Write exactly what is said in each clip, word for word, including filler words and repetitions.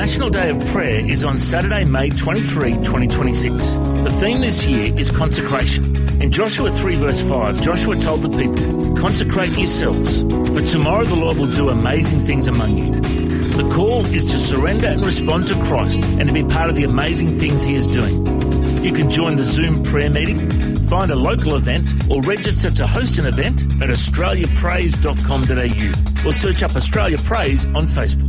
National Day of Prayer is on Saturday, May twenty-third, twenty twenty-six. The theme this year is consecration. In Joshua three verse five, Joshua told the people, "Consecrate yourselves, for tomorrow the Lord will do amazing things among you." The call is to surrender and respond to Christ and to be part of the amazing things he is doing. You can join the Zoom prayer meeting, find a local event or register to host an event at australia praise dot com dot a u or search up Australia Praise on Facebook.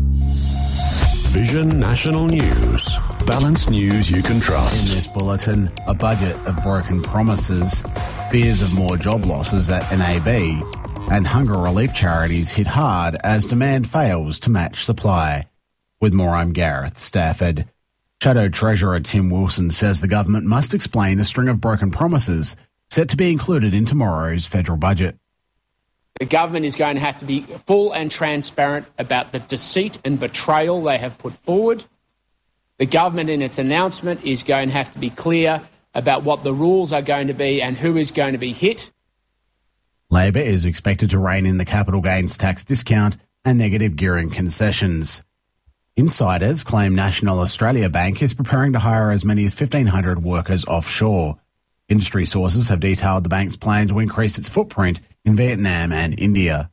Vision National News. Balanced news you can trust. In this bulletin, a budget of broken promises, fears of more job losses at N A B, and hunger relief charities hit hard as demand fails to match supply. With more, I'm Gareth Stafford. Shadow Treasurer Tim Wilson says the government must explain a string of broken promises set to be included in tomorrow's federal budget. The government is going to have to be full and transparent about the deceit and betrayal they have put forward. The government in its announcement is going to have to be clear about what the rules are going to be and who is going to be hit. Labor is expected to rein in the capital gains tax discount and negative gearing concessions. Insiders claim National Australia Bank is preparing to hire as many as fifteen hundred workers offshore. Industry sources have detailed the bank's plan to increase its footprint in Vietnam and India.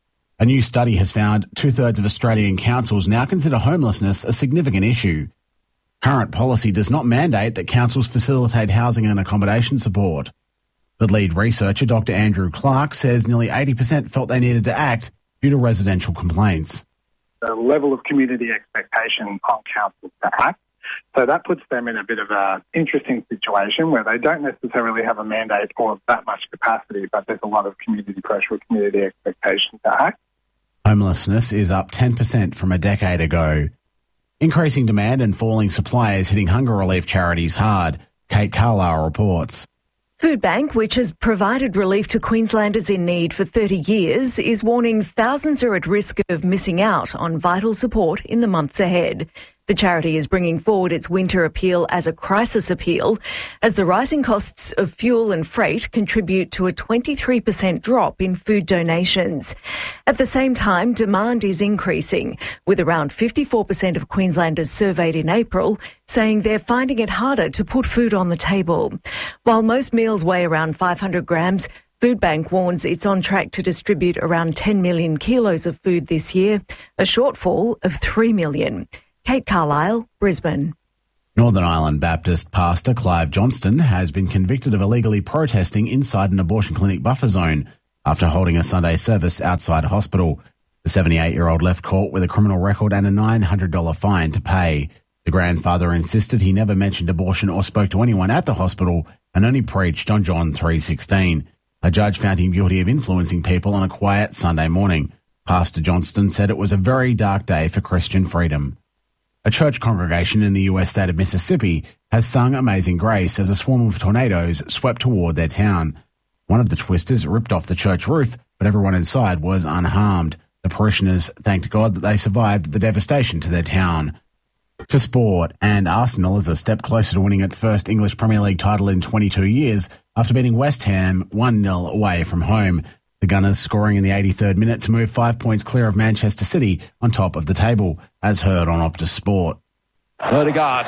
A new study has found two-thirds of Australian councils now consider homelessness a significant issue. Current policy does not mandate that councils facilitate housing and accommodation support. The lead researcher, Doctor Andrew Clark, says nearly eighty percent felt they needed to act due to residential complaints. The level of community expectation on councils to act. So that puts them in a bit of an interesting situation where they don't necessarily have a mandate or that much capacity, but there's a lot of community pressure or community expectation to act. Homelessness is up ten percent from a decade ago. Increasing demand and falling supply is hitting hunger relief charities hard. Kate Carlisle reports. Foodbank, which has provided relief to Queenslanders in need for thirty years, is warning thousands are at risk of missing out on vital support in the months ahead. The charity is bringing forward its winter appeal as a crisis appeal, as the rising costs of fuel and freight contribute to a twenty-three percent drop in food donations. At the same time, demand is increasing, with around fifty-four percent of Queenslanders surveyed in April saying they're finding it harder to put food on the table. While most meals weigh around five hundred grams, Foodbank warns it's on track to distribute around ten million kilos of food this year, a shortfall of three million. Kate Carlisle, Brisbane. Northern Ireland Baptist pastor Clive Johnston has been convicted of illegally protesting inside an abortion clinic buffer zone after holding a Sunday service outside a hospital. The seventy-eight-year-old left court with a criminal record and a nine hundred dollars fine to pay. The grandfather insisted he never mentioned abortion or spoke to anyone at the hospital and only preached on John three sixteen. A judge found him guilty of influencing people on a quiet Sunday morning. Pastor Johnston said it was a very dark day for Christian freedom. A church congregation in the U S state of Mississippi has sung Amazing Grace as a swarm of tornadoes swept toward their town. One of the twisters ripped off the church roof, but everyone inside was unharmed. The parishioners thanked God that they survived the devastation to their town. To sport, and Arsenal is a step closer to winning its first English Premier League title in twenty-two years after beating West Ham one nil away from home. The Gunners scoring in the eighty-third minute to move five points clear of Manchester City on top of the table, as heard on Optus Sport. Odegaard,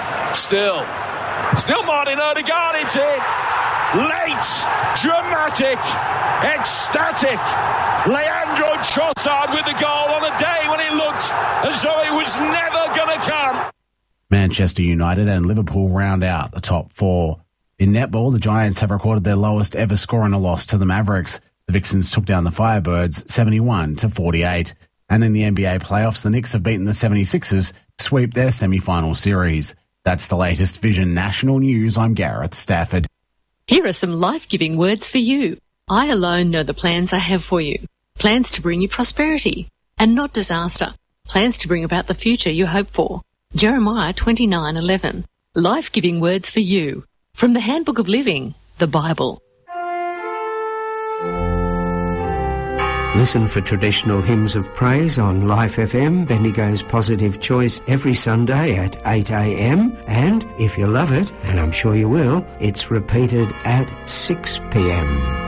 still, still Martin Odegaard, it's in. Late, dramatic, ecstatic. Leandro Trossard with the goal on a day when it looked as though it was never going to come. Manchester United and Liverpool round out the top four. In netball, the Giants have recorded their lowest ever score in a loss to the Mavericks. The Vixens took down the Firebirds seventy-one to forty-eight. And in the N B A playoffs, the Knicks have beaten the seventy-sixers to sweep their semi-final series. That's the latest Vision National News. I'm Gareth Stafford. Here are some life-giving words for you. I alone know the plans I have for you. Plans to bring you prosperity and not disaster. Plans to bring about the future you hope for. Jeremiah twenty-nine eleven. Life-giving words for you. From the Handbook of Living, the Bible. Listen for traditional hymns of praise on Life F M, Bendigo's Positive Choice, every Sunday at eight a m. And if you love it, and I'm sure you will, it's repeated at six p m.